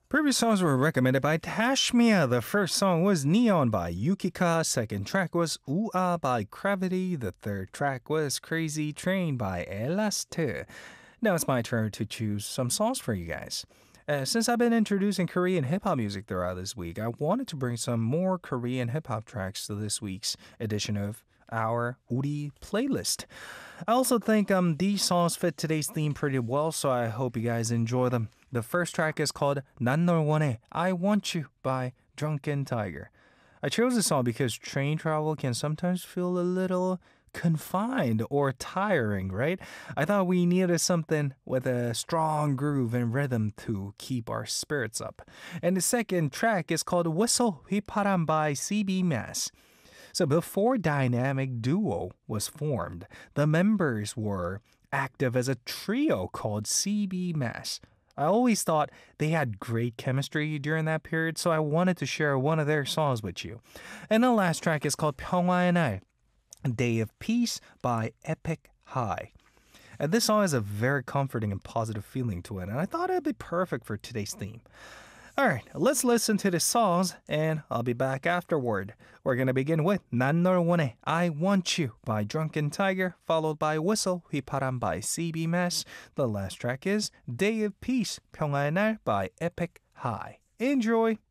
Previous songs were recommended by Tashmia. The first song was Neon by Yukika. Second track was Ooh Ah by Gravity. The third track was Crazy Train by Elaste. Now it's my turn to choose some songs for you guys. Since I've been introducing Korean hip hop music throughout this week, I wanted to bring some more Korean hip hop tracks to this week's edition of our Uri playlist. I also think these songs fit today's theme pretty well, so I hope you guys enjoy them. The first track is called 난 널 원해, I Want You by Drunken Tiger. I chose this song because train travel can sometimes feel a little confined or tiring, right? I thought we needed something with a strong groove and rhythm to keep our spirits up. And the second track is called Whistle 휘파람 by CB Mass. So before Dynamic Duo was formed, the members were active as a trio called CB Mass. I always thought they had great chemistry during that period, so I wanted to share one of their songs with you. And the last track is called 평화의 날, Day of Peace by Epic High. And this song has a very comforting and positive feeling to it, and I thought it would be perfect for today's theme. Alright, let's listen to the songs and I'll be back afterward. We're going to begin with 난 널 원해, I Want You by Drunken Tiger, followed by Whistle 휘파람 by CB Mass. The last track is Day of Peace, 평화의 날 by Epic High. Enjoy!